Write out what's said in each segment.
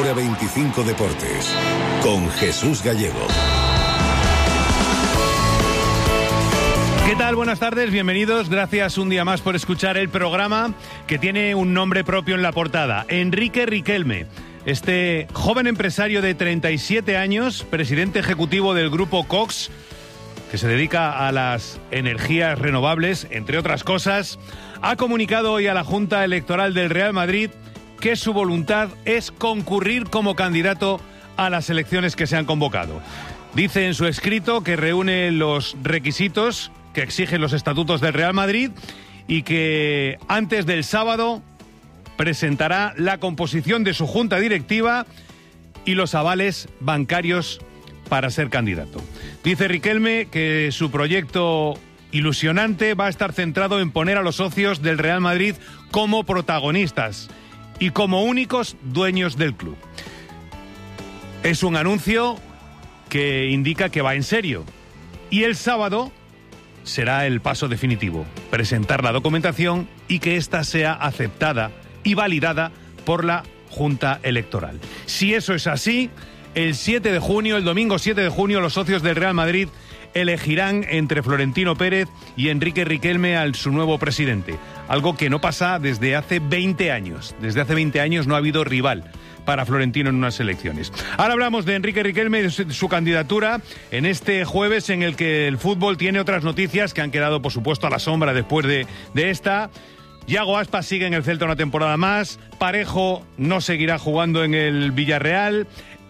Hora 25 Deportes, con Jesús Gallego. ¿Qué tal? Buenas tardes, bienvenidos. Gracias un día más por escuchar el programa que tiene un nombre propio en la portada. Enrique Riquelme, este joven empresario de 37 años, presidente ejecutivo del grupo Cox, que se dedica a las energías renovables, entre otras cosas, ha comunicado hoy a la Junta Electoral del Real Madrid que su voluntad es concurrir como candidato a las elecciones que se han convocado. Dice en su escrito que reúne los requisitos que exigen los estatutos del Real Madrid y que antes del sábado presentará la composición de su junta directiva y los avales bancarios para ser candidato. Dice Riquelme que su proyecto ilusionante va a estar centrado en poner a los socios del Real Madrid como protagonistas y como únicos dueños del club. Es un anuncio que indica que va en serio y el sábado será el paso definitivo, presentar la documentación y que ésta sea aceptada y validada por la Junta Electoral. Si eso es así, el 7 de junio, el domingo 7 de junio, los socios del Real Madrid elegirán entre Florentino Pérez y Enrique Riquelme a su nuevo presidente. Algo que no pasa desde hace 20 años. Desde hace 20 años no ha habido rival para Florentino en unas elecciones. Ahora hablamos de Enrique Riquelme y de su candidatura en este jueves en el que el fútbol tiene otras noticias que han quedado, por supuesto, a la sombra después de esta. Yago Aspas sigue en el Celta una temporada más. Parejo no seguirá jugando en el Villarreal.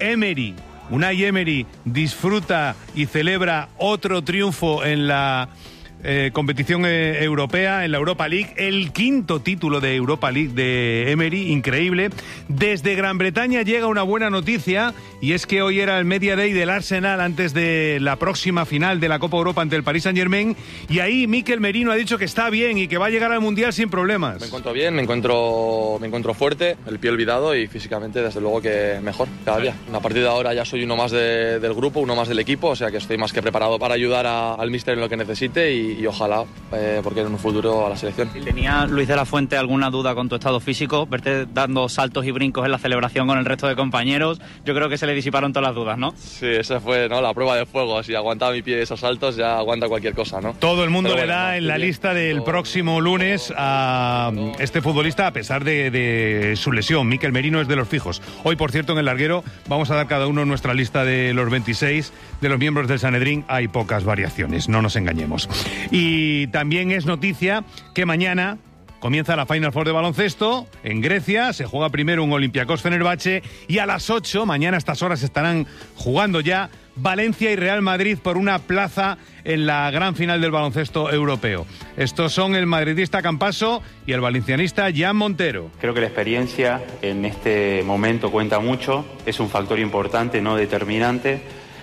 Unai Emery disfruta y celebra otro triunfo en la competición europea, en la Europa League, el quinto título de Europa League de Emery, increíble. Desde Gran Bretaña llega una buena noticia y es que hoy era el Media Day del Arsenal antes de la próxima final de la Copa Europa ante el Paris Saint-Germain y ahí Mikel Merino ha dicho que está bien y que va a llegar al Mundial sin problemas. Me encuentro bien, me encuentro fuerte, el pie olvidado y físicamente desde luego que mejor cada día. A partir de ahora ya soy uno más del grupo, uno más del equipo, o sea que estoy más que preparado para ayudar al míster en lo que necesite y ojalá, porque en un futuro a la selección. ¿Tenía Luis de la Fuente alguna duda con tu estado físico? Verte dando saltos y brincos en la celebración con el resto de compañeros, yo creo que se le disiparon todas las dudas, ¿no? Sí, esa fue, ¿no?, la prueba de fuego. Si aguantaba mi pie esos saltos, ya aguanta cualquier cosa, ¿no? Todo el mundo le da en la lista del próximo lunes a este futbolista a pesar de su lesión. Mikel Merino es de los fijos. Hoy, por cierto, en el larguero vamos a dar cada uno nuestra lista de los 26 de los miembros del Sanedrín. Hay pocas variaciones, no nos engañemos. Y también es noticia que mañana comienza la Final Four de baloncesto en Grecia, se juega primero un Olympiacos Fenerbahce y a las 8, mañana a estas horas estarán jugando ya Valencia y Real Madrid por una plaza en la gran final del baloncesto europeo. Estos son el madridista Campaso y el valencianista Jan Montero. Creo que la experiencia en este momento cuenta mucho, es un factor importante, no determinante.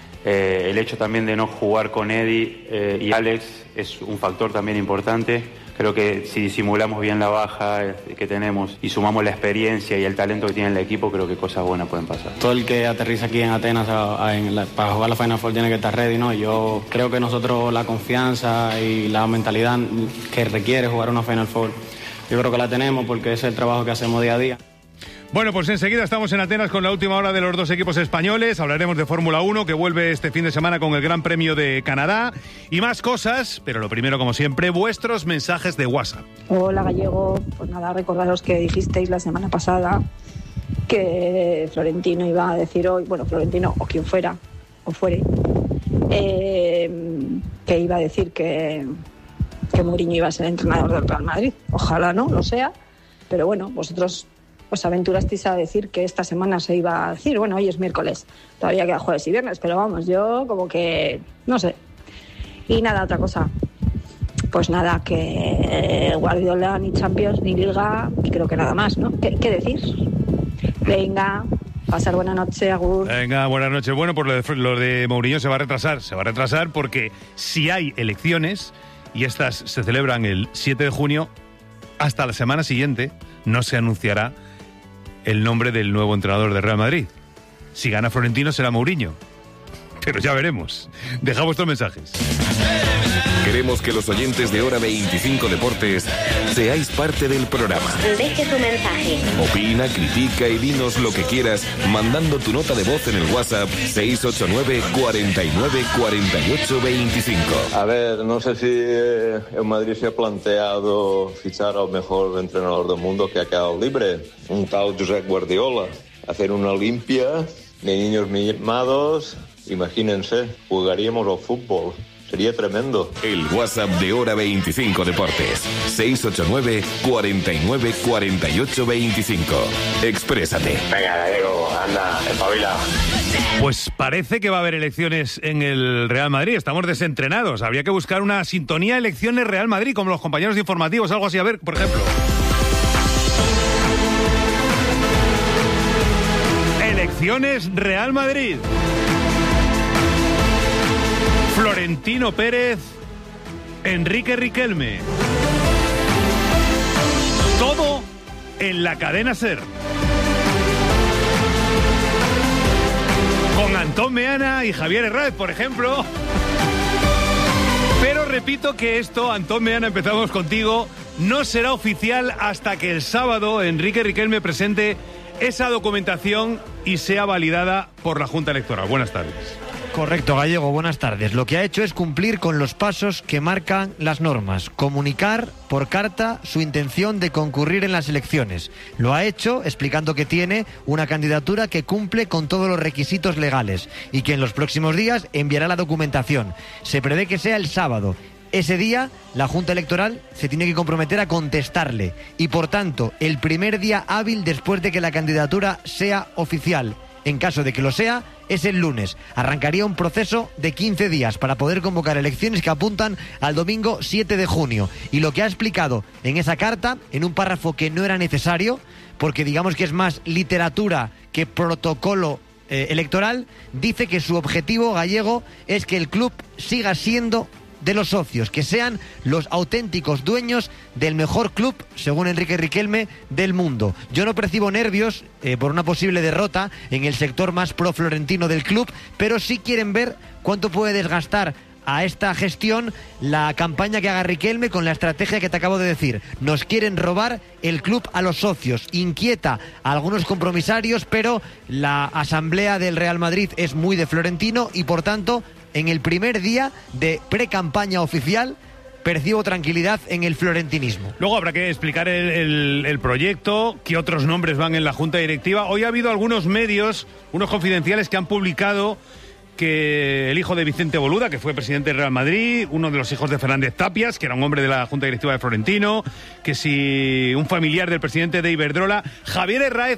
El hecho también de no jugar con Eddie y Alex es un factor también importante. Creo que si disimulamos bien la baja que tenemos y sumamos la experiencia y el talento que tiene el equipo, creo que cosas buenas pueden pasar. Todo el que aterriza aquí en Atenas para jugar la Final Four tiene que estar ready, ¿no? Yo creo que nosotros la confianza y la mentalidad que requiere jugar una Final Four, yo creo que la tenemos porque es el trabajo que hacemos día a día. Bueno, pues enseguida estamos en Atenas con la última hora de los dos equipos españoles. Hablaremos de Fórmula 1, que vuelve este fin de semana con el Gran Premio de Canadá. Y más cosas, pero lo primero, como siempre, vuestros mensajes de WhatsApp. Hola, Gallego. Pues nada, recordaros que dijisteis la semana pasada que Florentino iba a decir hoy, bueno, Florentino o quien fuera, o fuere, que iba a decir que Mourinho iba a ser entrenador del Real Madrid. Ojalá no lo sea, pero bueno, vosotros os aventurasteis a decir que esta semana se iba a decir. Bueno, hoy es miércoles, todavía queda jueves y viernes, pero vamos, yo como que, no sé. Y nada, otra cosa, pues nada, que Guardiola ni Champions ni Liga, y creo que nada más, ¿no? ¿Qué decir? Venga, pasar buena noche, agur. Venga, buenas noches. Bueno, pues lo de Mourinho se va a retrasar porque si hay elecciones, y estas se celebran el 7 de junio, hasta la semana siguiente no se anunciará el nombre del nuevo entrenador de Real Madrid. Si gana Florentino será Mourinho. Pero ya veremos. Dejad vuestros mensajes. Queremos que los oyentes de Hora 25 Deportes seáis parte del programa. Deje tu mensaje. Opina, critica y dinos lo que quieras mandando tu nota de voz en el WhatsApp 689 49 48 25. A ver, no sé si el Madrid se ha planteado fichar al mejor entrenador del mundo que ha quedado libre, un tal Josep Guardiola, hacer una limpia de niños mimados. Imagínense, jugaríamos al fútbol. Sería tremendo. El WhatsApp de Hora 25 Deportes. 689 49 48 25. Exprésate. Venga, Gallego, anda, espabila. Pues parece que va a haber elecciones en el Real Madrid. Estamos desentrenados. Habría que buscar una sintonía elecciones Real Madrid, como los compañeros informativos, algo así. A ver, por ejemplo. Elecciones Real Madrid. Florentino Pérez, Enrique Riquelme. Todo en la cadena SER. Con Antón Meana y Javier Herráez, por ejemplo. Pero repito que esto, Antón Meana, empezamos contigo, no será oficial hasta que el sábado Enrique Riquelme presente esa documentación y sea validada por la Junta Electoral. Buenas tardes. Correcto, Gallego, buenas tardes. Lo que ha hecho es cumplir con los pasos que marcan las normas. Comunicar por carta su intención de concurrir en las elecciones. Lo ha hecho explicando que tiene una candidatura que cumple con todos los requisitos legales y que en los próximos días enviará la documentación. Se prevé que sea el sábado. Ese día, la Junta Electoral se tiene que comprometer a contestarle y, por tanto, el primer día hábil después de que la candidatura sea oficial, en caso de que lo sea, es el lunes. Arrancaría un proceso de 15 días para poder convocar elecciones que apuntan al domingo 7 de junio. Y lo que ha explicado en esa carta, en un párrafo que no era necesario, porque digamos que es más literatura que protocolo electoral, dice que su objetivo, Gallego, es que el club siga siendo de los socios, que sean los auténticos dueños del mejor club, según Enrique Riquelme, del mundo. Yo no percibo nervios por una posible derrota en el sector más pro-florentino del club, pero sí quieren ver cuánto puede desgastar a esta gestión la campaña que haga Riquelme con la estrategia que te acabo de decir. Nos quieren robar el club a los socios. Inquieta a algunos compromisarios, pero la asamblea del Real Madrid es muy de Florentino y, por tanto, en el primer día de pre-campaña oficial percibo tranquilidad en el florentinismo. Luego habrá que explicar el proyecto, qué otros nombres van en la Junta Directiva. Hoy ha habido algunos medios, unos confidenciales, que han publicado que el hijo de Vicente Boluda, que fue presidente del Real Madrid, uno de los hijos de Fernández Tapias, que era un hombre de la Junta Directiva de Florentino, que si un familiar del presidente de Iberdrola, Javier Herráez,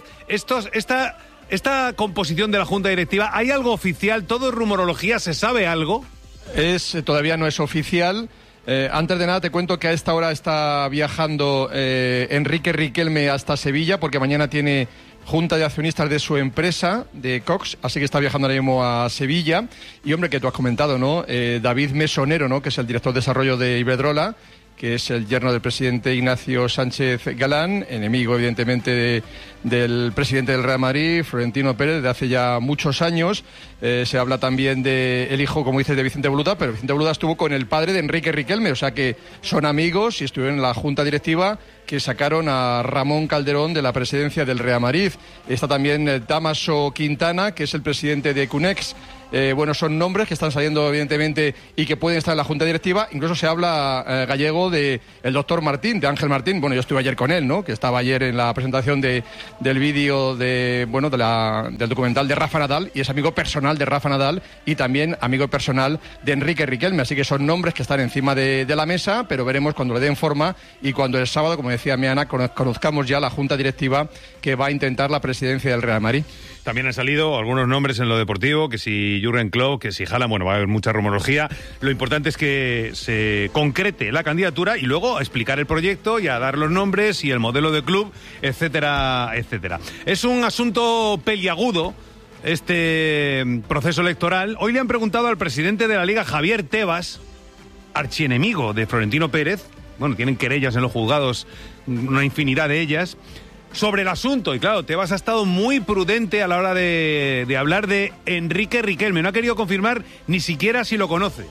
esta composición de la Junta Directiva, ¿hay algo oficial? ¿Todo es rumorología? ¿Se sabe algo? Todavía no es oficial. Antes de nada te cuento que a esta hora está viajando Enrique Riquelme hasta Sevilla, porque mañana tiene junta de accionistas de su empresa, de Cox, así que está viajando ahora mismo a Sevilla. Y hombre, que tú has comentado, ¿no? David Mesonero, ¿no?, que es el director de desarrollo de Iberdrola, que es el yerno del presidente Ignacio Sánchez Galán, enemigo evidentemente del presidente del Real Madrid, Florentino Pérez, de hace ya muchos años. Se habla también del hijo, como dices, de Vicente Boluda, pero Vicente Boluda estuvo con el padre de Enrique Riquelme, o sea que son amigos y estuvieron en la junta directiva que sacaron a Ramón Calderón de la presidencia del Real Madrid. Está también Dámaso Quintana, que es el presidente de Cunex. Son nombres que están saliendo evidentemente y que pueden estar en la junta directiva. Incluso se habla, Gallego, de el doctor Martín, de Ángel Martín. Bueno, yo estuve ayer con él, ¿no?, que estaba ayer en la presentación del vídeo del documental de Rafa Nadal, y es amigo personal de Rafa Nadal y también amigo personal de Enrique Riquelme. Así que son nombres que están encima de la mesa, pero veremos cuando le den forma y cuando el sábado, como decía Meana, conozcamos ya la junta directiva que va a intentar la presidencia del Real Madrid. También han salido algunos nombres en lo deportivo, que si Jürgen Klopp, que si Haaland, va a haber mucha rumorología. Lo importante es que se concrete la candidatura y luego a explicar el proyecto y a dar los nombres y el modelo de club, etcétera, etcétera. Es un asunto peliagudo este proceso electoral. Hoy le han preguntado al presidente de la Liga, Javier Tebas, archienemigo de Florentino Pérez, tienen querellas en los juzgados, una infinidad de ellas, sobre el asunto. Y claro, Tebas ha estado muy prudente a la hora de hablar de Enrique Riquelme. No ha querido confirmar ni siquiera si lo conoce.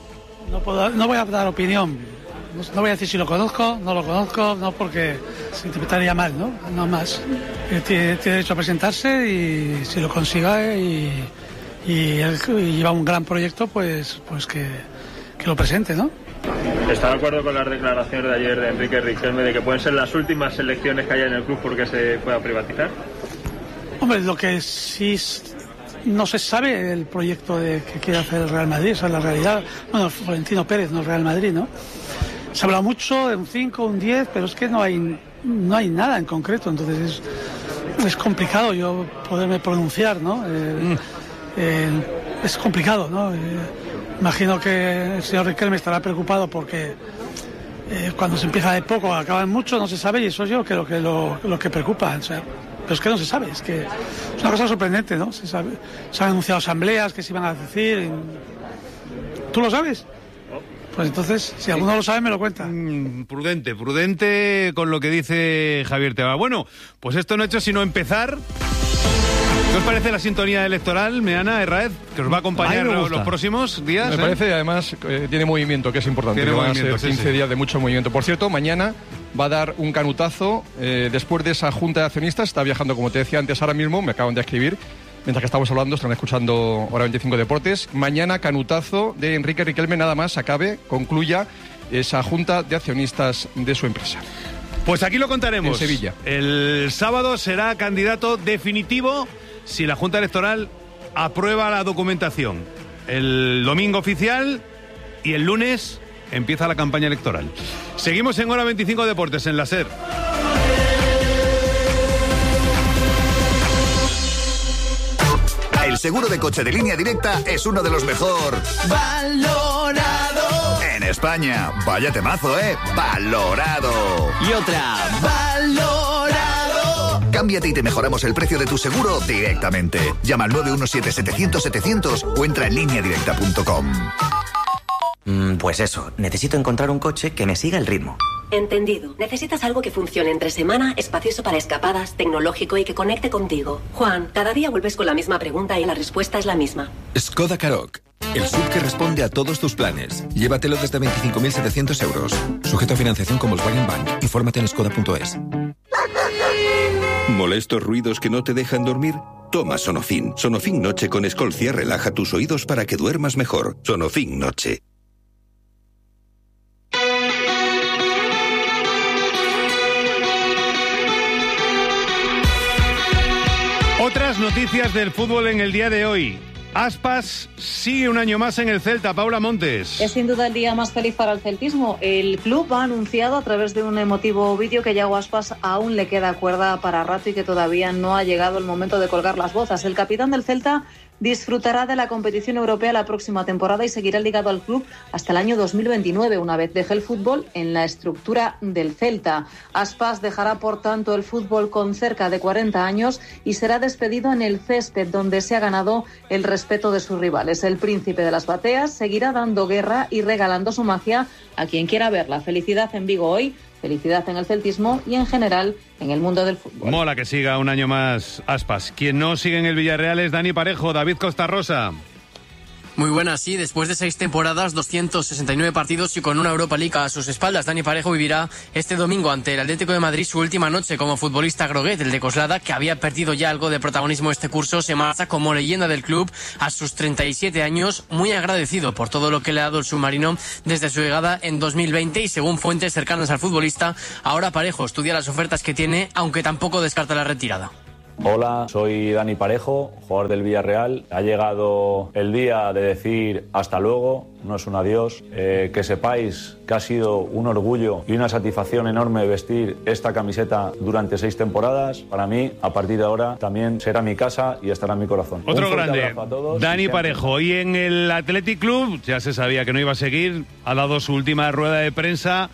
No voy a dar opinión. No voy a decir si lo conozco, no porque se interpretaría mal, ¿no? No más. Tiene derecho a presentarse y si lo consiga y él lleva un gran proyecto, pues que lo presente, ¿no? ¿Está de acuerdo con las declaraciones de ayer de Enrique Riquelme de que pueden ser las últimas elecciones que haya en el club porque se pueda privatizar? Hombre, lo que sí no se sabe el proyecto que quiere hacer el Real Madrid, esa es la realidad. Bueno, Florentino Pérez, no el Real Madrid, ¿no? Se habla mucho de un 5, un 10, pero es que no hay nada en concreto, entonces es complicado yo poderme pronunciar, ¿no? Es complicado, ¿no? Imagino que el señor Riquelme estará preocupado porque cuando se empieza de poco acaban mucho, no se sabe, y eso yo creo que lo que preocupa, o sea, pero es que no se sabe, es que es una cosa sorprendente, ¿no? Se han anunciado asambleas que se iban a decir. ¿Tú lo sabes? Pues entonces, si alguno lo sabe, me lo cuenta. Prudente con lo que dice Javier Tebas. Bueno, pues esto no ha hecho sino empezar. ¿Qué os parece la sintonía electoral, Meana, Herraez, que os va a acompañar los próximos días? Me parece, además, tiene movimiento, que es importante. Van a ser 15 días de mucho movimiento. Por cierto, mañana va a dar un canutazo después de esa junta de accionistas. Está viajando, como te decía antes, ahora mismo, me acaban de escribir. Mientras que estamos hablando, están escuchando Hora 25 Deportes. Mañana, canutazo de Enrique Riquelme, nada más concluya esa junta de accionistas de su empresa. Pues aquí lo contaremos. En Sevilla. El sábado será candidato definitivo si la Junta Electoral aprueba la documentación. El domingo oficial y el lunes empieza la campaña electoral. Seguimos en Hora 25 Deportes, en la SER. El seguro de coche de Línea Directa es uno de los mejor valorado en España. Vaya temazo, valorado. Y otra, valorado. Cámbiate y te mejoramos el precio de tu seguro directamente. Llama al 917-700-700 o entra en lineadirecta.com. Pues eso, necesito encontrar un coche que me siga el ritmo. Entendido. Necesitas algo que funcione entre semana, espacioso para escapadas, tecnológico y que conecte contigo. Juan, cada día vuelves con la misma pregunta y la respuesta es la misma. Skoda Karoq, el SUV que responde a todos tus planes. Llévatelo desde 25.700 euros. Sujeto a financiación con Volkswagen Bank. Infórmate en skoda.es. ¿Molestos ruidos que no te dejan dormir? Toma Sonofin. Sonofin Noche con Escolcia relaja tus oídos para que duermas mejor. Sonofin Noche. Otras noticias del fútbol en el día de hoy. Aspas sigue un año más en el Celta. Paula Montes. Es sin duda el día más feliz para el celtismo. El club ha anunciado a través de un emotivo vídeo que Yago Aspas aún le queda cuerda para rato y que todavía no ha llegado el momento de colgar las botas. El capitán del Celta disfrutará de la competición europea la próxima temporada y seguirá ligado al club hasta el año 2029, una vez deje el fútbol en la estructura del Celta. Aspas dejará, por tanto, el fútbol con cerca de 40 años y será despedido en el césped, donde se ha ganado el respeto de sus rivales. El príncipe de las bateas seguirá dando guerra y regalando su magia a quien quiera verla. Felicidad en Vigo hoy, felicidad en el celtismo y en general en el mundo del fútbol. Mola que siga un año más Aspas. Quien no sigue en el Villarreal es Dani Parejo. David Costarrosa. Muy buena, sí. Después de 6 temporadas, 269 partidos y con una Europa League a sus espaldas, Dani Parejo vivirá este domingo ante el Atlético de Madrid su última noche como futbolista groguet. El de Coslada, que había perdido ya algo de protagonismo este curso, se marcha como leyenda del club a sus 37 años, muy agradecido por todo lo que le ha dado el submarino desde su llegada en 2020 y según fuentes cercanas al futbolista, ahora Parejo estudia las ofertas que tiene, aunque tampoco descarta la retirada. Hola, soy Dani Parejo, jugador del Villarreal. Ha llegado el día de decir hasta luego, no es un adiós. Que sepáis que ha sido un orgullo y una satisfacción enorme vestir esta camiseta durante 6 temporadas. Para mí, a partir de ahora, también será mi casa y estará en mi corazón. Otro grande, Dani Parejo. Y en el Athletic Club, ya se sabía que no iba a seguir, ha dado su última rueda de prensa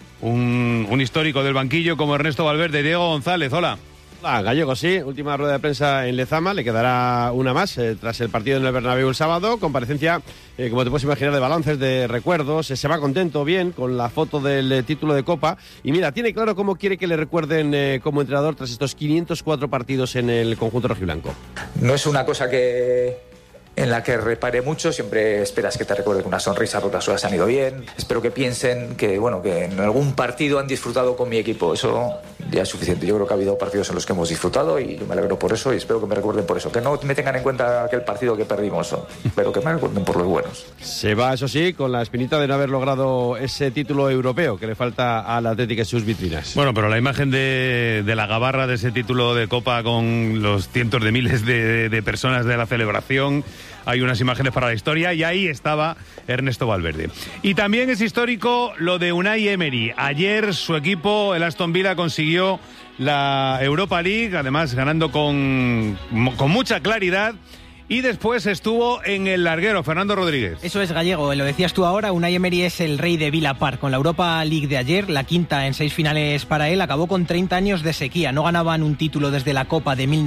un histórico del banquillo como Ernesto Valverde. Diego González, hola. Gallego, sí, última rueda de prensa en Lezama, le quedará una más tras el partido en el Bernabéu el sábado, comparecencia, como te puedes imaginar, de balances, de recuerdos, se va contento, bien, con la foto del título de Copa, y mira, tiene claro cómo quiere que le recuerden como entrenador tras estos 504 partidos en el conjunto rojiblanco. No es una cosa que en la que reparé mucho. Siempre esperas que te recuerden con una sonrisa porque las cosas han ido bien. Espero que piensen que, bueno, que en algún partido han disfrutado con mi equipo. Eso ya es suficiente. Yo creo que ha habido partidos en los que hemos disfrutado y yo me alegro por eso y espero que me recuerden por eso. Que no me tengan en cuenta aquel partido que perdimos, pero que me recuerden por los buenos. Se va, eso sí, con la espinita de no haber logrado ese título europeo que le falta al Atlético en sus vitrinas. Bueno, pero la imagen de la gabarra de ese título de Copa con los cientos de miles de personas de la celebración, hay unas imágenes para la historia y ahí estaba Ernesto Valverde. Y también es histórico lo de Unai Emery. Ayer su equipo, el Aston Villa, consiguió la Europa League, además ganando con mucha claridad. Y después estuvo en el larguero, Fernando Rodríguez. Eso es, Gallego, lo decías tú ahora, Unai Emery es el rey de Villa Park. Con la Europa League de ayer, la quinta en 6 finales para él, acabó con 30 años de sequía. No ganaban un título desde la Copa de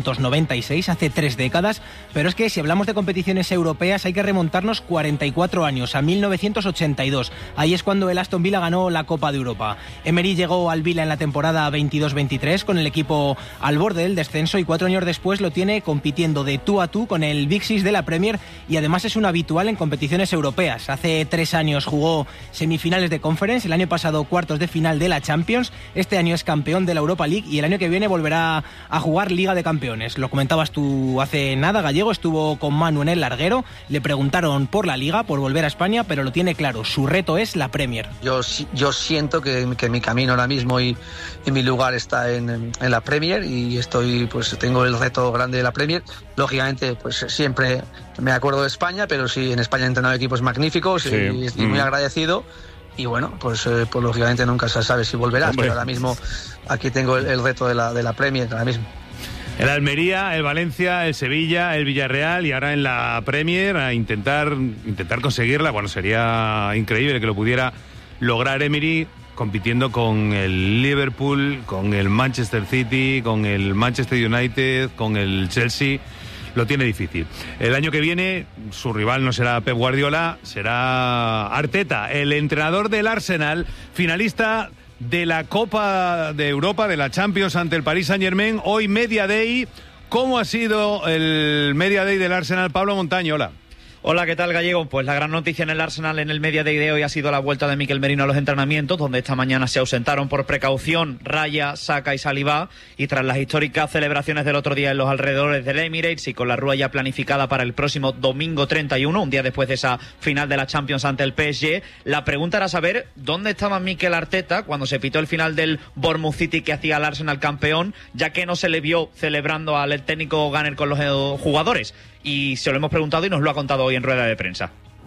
1996, hace 3 décadas, pero es que si hablamos de competiciones europeas hay que remontarnos 44 años, a 1982. Ahí es cuando el Aston Villa ganó la Copa de Europa. Emery llegó al Villa en la temporada 22-23 con el equipo al borde del descenso y 4 años después lo tiene compitiendo de tú a tú con el Big Six de la Premier y además es un habitual en competiciones europeas. Hace 3 años jugó semifinales de Conference, el año pasado cuartos de final de la Champions, este año es campeón de la Europa League y el año que viene volverá a jugar Liga de Campeones. Lo comentabas tú hace nada, Gallego, estuvo con Manu en el larguero, le preguntaron por la Liga, por volver a España, pero lo tiene claro, su reto es la Premier. Yo siento que mi camino ahora mismo y mi lugar está en la Premier y tengo el reto grande de la Premier. Lógicamente, pues siempre me acuerdo de España, pero sí, en España he entrenado equipos magníficos y estoy muy agradecido. Y bueno, pues lógicamente nunca se sabe si volverás, pero ahora mismo aquí tengo el reto de la Premier ahora mismo. El Almería, el Valencia, el Sevilla, el Villarreal y ahora en la Premier a intentar conseguirla. Bueno, sería increíble que lo pudiera lograr Emery compitiendo con el Liverpool, con el Manchester City, con el Manchester United, con el Chelsea. Lo tiene difícil. El año que viene su rival no será Pep Guardiola, será Arteta, el entrenador del Arsenal, finalista de la Copa de Europa, de la Champions ante el Paris Saint-Germain. Hoy Media Day. ¿Cómo ha sido el Media Day del Arsenal? Pablo Montaño, hola. Hola, ¿qué tal, Gallego? Pues la gran noticia en el Arsenal en el Media Day de hoy ha sido la vuelta de Mikel Merino a los entrenamientos, donde esta mañana se ausentaron por precaución Raya, Saka y Saliba, y tras las históricas celebraciones del otro día en los alrededores del Emirates y con la rueda ya planificada para el próximo domingo 31, un día después de esa final de la Champions ante el PSG, la pregunta era saber dónde estaba Mikel Arteta cuando se pitó el final del Bournemouth City que hacía al Arsenal campeón, ya que no se le vio celebrando al técnico Gunner con los jugadores. Y se lo hemos preguntado y nos lo ha contado hoy en rueda de prensa.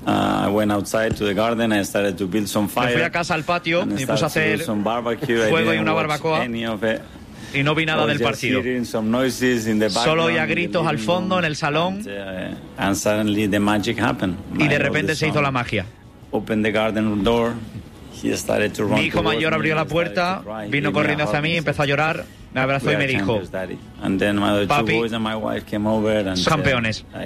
I went outside to the garden and started to build some fire. Me fui a casa al patio y puse a hacer fuego y una barbacoa y no vi nada del partido. Solo oía gritos al fondo en el salón y de repente se hizo la magia. Mi hijo mayor abrió la puerta, vino corriendo hacia mí, empezó a llorar, me abrazó y me dijo: papi, campeones.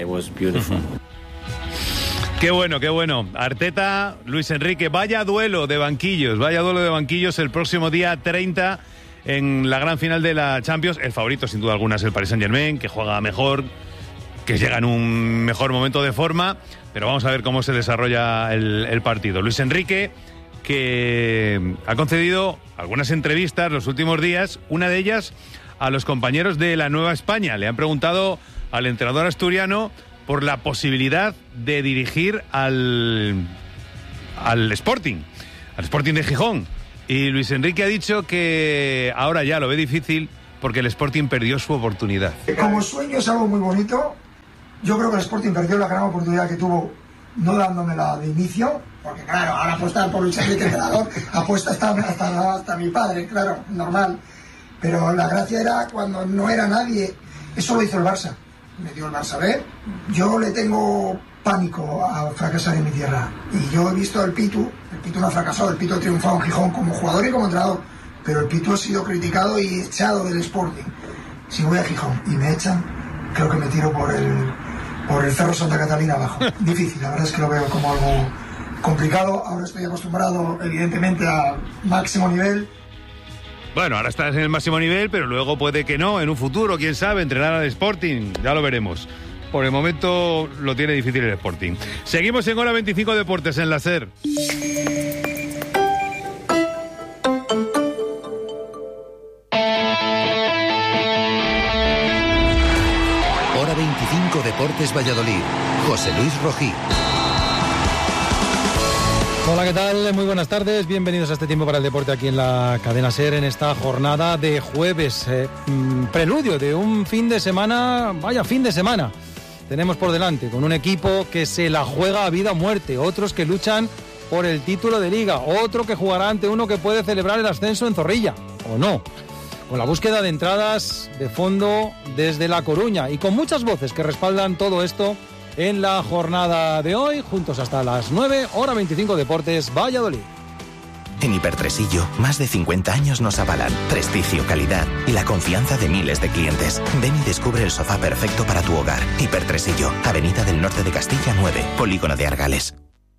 Qué bueno, qué bueno. Arteta, Luis Enrique, vaya duelo de banquillos el próximo día 30 en la gran final de la Champions. El favorito sin duda alguna es el Paris Saint-Germain, que juega mejor, que llega en un mejor momento de forma, pero vamos a ver cómo se desarrolla el partido. Luis Enrique, que ha concedido algunas entrevistas los últimos días, una de ellas a los compañeros de la Nueva España. Le han preguntado al entrenador asturiano por la posibilidad de dirigir al Sporting de Gijón. Y Luis Enrique ha dicho que ahora ya lo ve difícil porque el Sporting perdió su oportunidad. Como sueño es algo muy bonito. Yo creo que el Sporting perdió la gran oportunidad que tuvo no dándomela de inicio, porque claro, ahora apostar por Luis Enrique entrenador, apuesta hasta mi padre, claro, normal. Pero la gracia era cuando no era nadie. Eso lo hizo el Barça. Me dio el Barça B. Yo le tengo pánico a fracasar en mi tierra. Y yo he visto el Pitu no ha fracasado, el Pitu ha triunfado en Gijón como jugador y como entrenador. Pero el Pitu ha sido criticado y echado del Sporting. Si voy a Gijón y me echan, creo que me tiro por el Cerro Santa Catalina abajo. Difícil, la verdad es que lo veo como algo complicado. Ahora estoy acostumbrado, evidentemente, a máximo nivel. Bueno, ahora estás en el máximo nivel, pero luego puede que no, en un futuro, quién sabe, entrenar al Sporting, ya lo veremos. por el momento lo tiene difícil el Sporting. Seguimos en Hora 25 Deportes en la SER. Hora 25 Deportes Valladolid. José Luis Rojí. Hola, ¿qué tal? Muy buenas tardes. Bienvenidos a este tiempo para el deporte aquí en la cadena SER en esta jornada de jueves. Preludio de un fin de semana, vaya fin de semana. Tenemos por delante con un equipo que se la juega a vida o muerte, otros que luchan por el título de liga, otro que jugará ante uno que puede celebrar el ascenso en Zorrilla, o no. Con la búsqueda de entradas de fondo desde La Coruña y con muchas voces que respaldan todo esto en la jornada de hoy, juntos hasta las 9, Hora 25 Deportes Valladolid. En Hipertresillo, más de 50 años nos avalan prestigio, calidad y la confianza de miles de clientes. Ven y descubre el sofá perfecto para tu hogar. Hipertresillo, Avenida del Norte de Castilla 9, Polígono de Argales.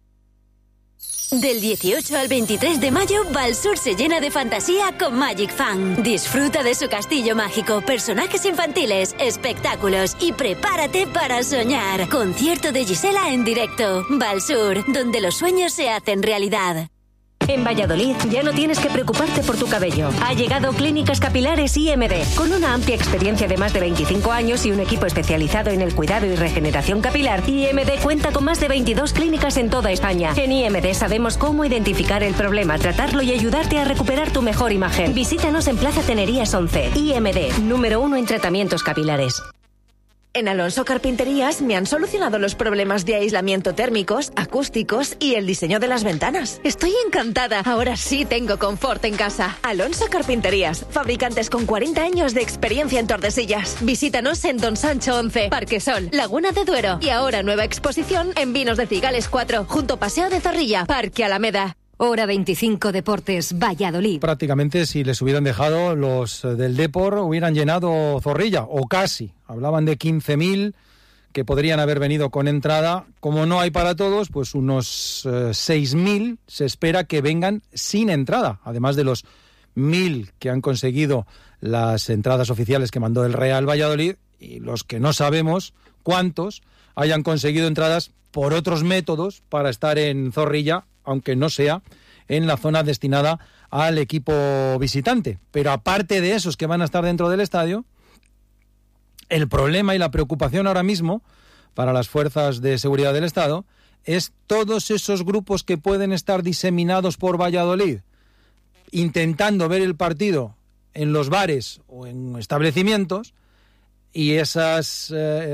Del 18 al 23 de mayo, Valsur se llena de fantasía con Magic Fan. Disfruta de su castillo mágico, personajes infantiles, espectáculos y prepárate para soñar. Concierto de Gisela en directo. Valsur, donde los sueños se hacen realidad. En Valladolid ya no tienes que preocuparte por tu cabello. Ha llegado Clínicas Capilares IMD, con una amplia experiencia de más de 25 años y un equipo especializado en el cuidado y regeneración capilar. IMD cuenta con más de 22 clínicas en toda España. En IMD sabemos cómo identificar el problema, tratarlo y ayudarte a recuperar tu mejor imagen. Visítanos en Plaza Tenerías 11. IMD, número 1 en tratamientos capilares. En Alonso Carpinterías me han solucionado los problemas de aislamiento térmicos, acústicos y el diseño de las ventanas. Estoy encantada. Ahora sí tengo confort en casa. Alonso Carpinterías, fabricantes con 40 años de experiencia en Tordesillas. Visítanos en Don Sancho 11, Parque Sol, Laguna de Duero. Y ahora nueva exposición en Vinos de Cigales 4, junto Paseo de Zorrilla, Parque Alameda. Hora 25 Deportes Valladolid. Prácticamente si les hubieran dejado, los del Depor hubieran llenado Zorrilla, o casi. Hablaban de 15.000 que podrían haber venido con entrada. Como no hay para todos, pues unos 6.000 se espera que vengan sin entrada, además de los 1.000 que han conseguido las entradas oficiales que mandó el Real Valladolid, y los que no sabemos cuántos hayan conseguido entradas por otros métodos para estar en Zorrilla, aunque no sea en la zona destinada al equipo visitante. Pero aparte de esos que van a estar dentro del estadio, el problema y la preocupación ahora mismo para las fuerzas de seguridad del Estado es todos esos grupos que pueden estar diseminados por Valladolid, intentando ver el partido en los bares o en establecimientos, y esas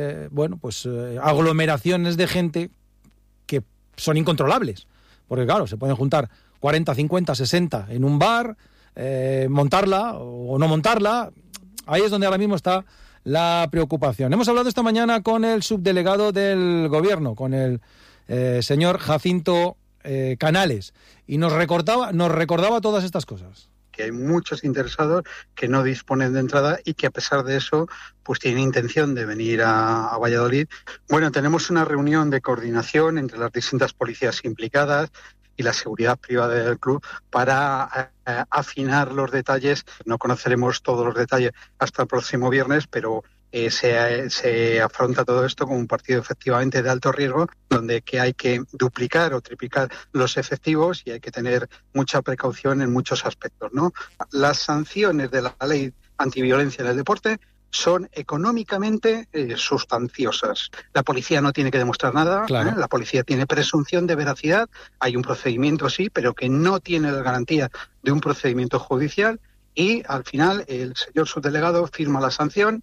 aglomeraciones de gente que son incontrolables. Porque claro, se pueden juntar 40, 50, 60 en un bar, montarla o no montarla. Ahí es donde ahora mismo está la preocupación. Hemos hablado esta mañana con el subdelegado del Gobierno, con el señor Jacinto Canales, y nos recordaba todas estas cosas. Que hay muchos interesados que no disponen de entrada y que a pesar de eso pues tienen intención de venir a Valladolid. Bueno, tenemos una reunión de coordinación entre las distintas policías implicadas y la seguridad privada del club para afinar los detalles. No conoceremos todos los detalles hasta el próximo viernes, pero se afronta todo esto como un partido efectivamente de alto riesgo, donde que hay que duplicar o triplicar los efectivos y hay que tener mucha precaución en muchos aspectos, ¿no? Las sanciones de la ley antiviolencia en el deporte son económicamente sustanciosas. La policía no tiene que demostrar nada, claro. La policía tiene presunción de veracidad, hay un procedimiento sí, pero que no tiene la garantía de un procedimiento judicial, y al final el señor subdelegado firma la sanción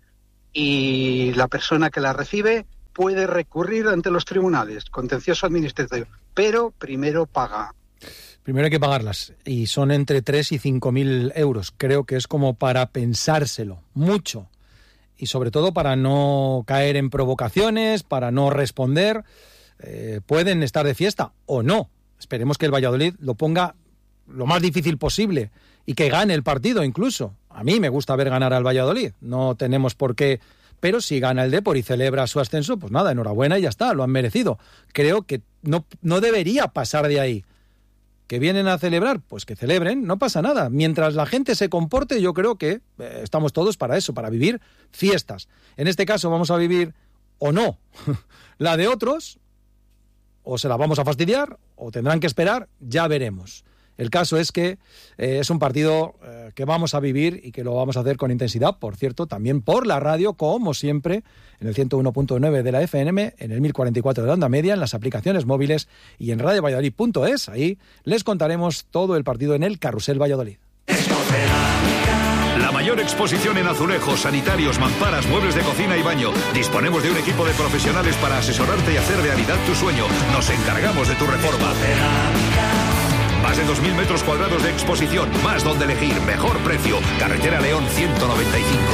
y la persona que la recibe puede recurrir ante los tribunales, contencioso administrativo, pero primero paga. Primero hay que pagarlas, y son entre 3 y 5.000 euros. Creo que es como para pensárselo mucho, y sobre todo para no caer en provocaciones, para no responder. Pueden estar de fiesta o no. Esperemos que el Valladolid lo ponga lo más difícil posible y que gane el partido incluso. A mí me gusta ver ganar al Valladolid, no tenemos por qué, pero si gana el Depor y celebra su ascenso, pues nada, enhorabuena y ya está, lo han merecido. Creo que no debería pasar de ahí. ¿Que vienen a celebrar? Pues que celebren, no pasa nada. Mientras la gente se comporte, yo creo que estamos todos para eso, para vivir fiestas. En este caso vamos a vivir o no. La de otros, o se la vamos a fastidiar, o tendrán que esperar, ya veremos. El caso es que es un partido que vamos a vivir y que lo vamos a hacer con intensidad, por cierto, también por la radio, como siempre, en el 101.9 de la FM, en el 1044 de la onda media, en las aplicaciones móviles y en radiovalladolid.es. Ahí les contaremos todo el partido en el Carrusel Valladolid. La mayor exposición en azulejos, sanitarios, mamparas, muebles de cocina y baño. Disponemos de un equipo de profesionales para asesorarte y hacer realidad tu sueño. Nos encargamos de tu reforma. Más de 2.000 metros cuadrados de exposición, más donde elegir, mejor precio. Carretera León 195.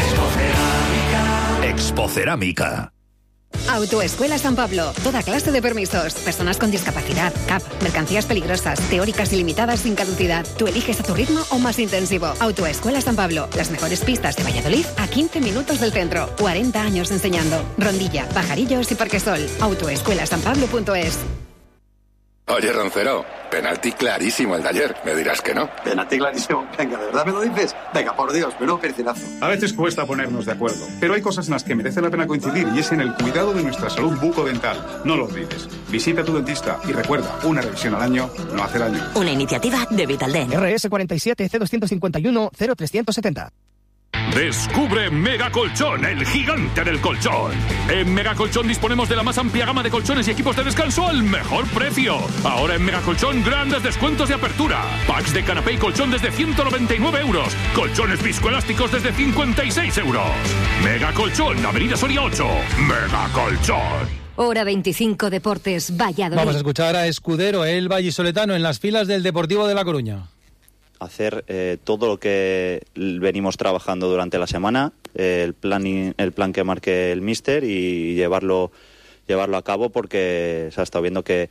Expocerámica. Autoescuela San Pablo. Toda clase de permisos. Personas con discapacidad, CAP, mercancías peligrosas, teóricas ilimitadas sin caducidad. Tú eliges a tu ritmo o más intensivo. Autoescuela San Pablo. Las mejores pistas de Valladolid a 15 minutos del centro. 40 años enseñando. Rondilla, Pajarillos y Parquesol. Autoescuelasanpablo.es. Oye, Roncero, penalti clarísimo el de ayer. Me dirás que no. Penalti clarísimo. Venga, ¿de verdad me lo dices? Venga, por Dios, menudo percinazo. A veces cuesta ponernos de acuerdo, pero hay cosas en las que merece la pena coincidir y es en el cuidado de nuestra salud bucodental. No lo olvides. Visita a tu dentista y recuerda, una revisión al año no hace daño. Una iniciativa de Vitaldent. RS 47 C251 0370. Descubre Mega Colchón, el gigante del colchón. En Mega Colchón disponemos de la más amplia gama de colchones y equipos de descanso al mejor precio. Ahora en Mega Colchón, grandes descuentos de apertura. Packs de canapé y colchón desde 199 euros. Colchones viscoelásticos desde 56 euros. Mega Colchón, Avenida Soria 8. Mega Colchón. Hora 25 Deportes, Valladolid. Vamos a escuchar a Escudero, el vallisoletano, en las filas del Deportivo de La Coruña. Hacer todo lo que venimos trabajando durante la semana, el plan que marque el míster y llevarlo a cabo, porque se ha estado viendo que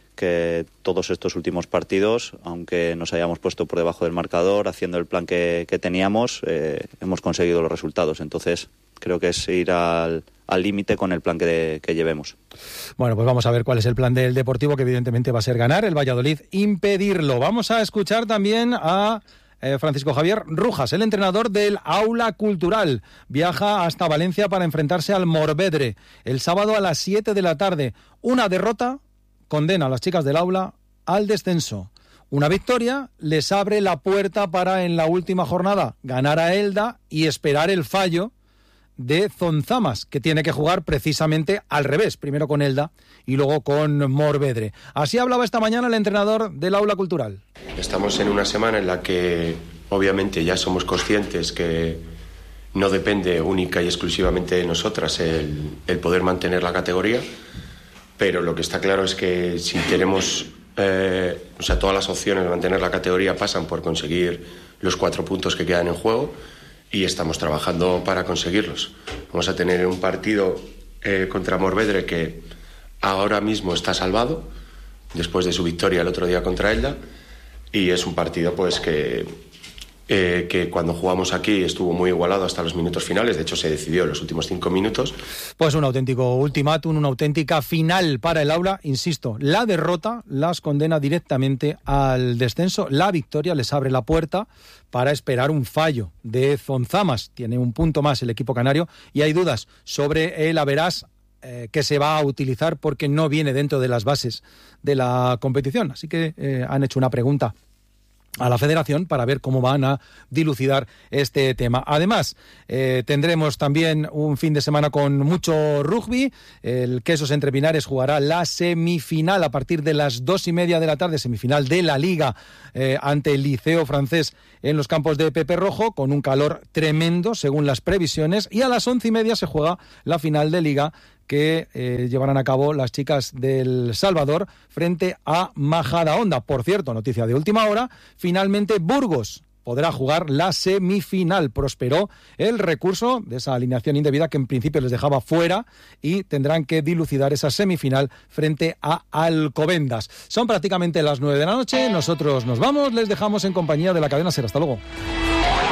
todos estos últimos partidos, aunque nos hayamos puesto por debajo del marcador, haciendo el plan que teníamos, hemos conseguido los resultados. Entonces creo que es ir al límite con el plan que llevemos. Bueno, pues vamos a ver cuál es el plan del Deportivo, que evidentemente va a ser ganar, el Valladolid impedirlo. Vamos a escuchar también a Francisco Javier Rujas, el entrenador del Aula Cultural. Viaja hasta Valencia para enfrentarse al Morvedre el sábado a las 7 de la tarde. Una derrota condena a las chicas del Aula al descenso. Una victoria les abre la puerta para, en la última jornada, ganar a Elda y esperar el fallo de Zonzamas, que tiene que jugar precisamente al revés, primero con Elda y luego con Morvedre. Así hablaba esta mañana el entrenador del Aula Cultural. Estamos en una semana en la que obviamente ya somos conscientes que no depende única y exclusivamente de nosotras el poder mantener la categoría, pero lo que está claro es que si tenemos todas las opciones de mantener la categoría pasan por conseguir los 4 puntos que quedan en juego, y estamos trabajando para conseguirlos. Vamos a tener un partido contra Morvedre que ahora mismo está salvado después de su victoria el otro día contra Elda, y es un partido pues que cuando jugamos aquí estuvo muy igualado hasta los minutos finales. De hecho se decidió en los últimos 5 minutos. Pues un auténtico ultimátum, una auténtica final para el Aula. Insisto, la derrota las condena directamente al descenso. La victoria les abre la puerta para esperar un fallo de Zonzamas. Tiene un punto más el equipo canario y hay dudas sobre el average que se va a utilizar, porque no viene dentro de las bases de la competición. Así que han hecho una pregunta a la federación para ver cómo van a dilucidar este tema. Además, tendremos también un fin de semana con mucho rugby. El Quesos Entre Pinares jugará la semifinal a partir de las 2:30 de la tarde, semifinal de la Liga ante el Liceo Francés en los campos de Pepe Rojo, con un calor tremendo según las previsiones, y a las 11:30 se juega la final de Liga que llevarán a cabo las chicas del Salvador frente a Majadahonda. Por cierto, noticia de última hora, finalmente Burgos podrá jugar la semifinal. Prosperó el recurso de esa alineación indebida que en principio les dejaba fuera, y tendrán que dilucidar esa semifinal frente a Alcobendas. Son prácticamente las 9 de la noche, nosotros nos vamos, les dejamos en compañía de la cadena SER. Hasta luego.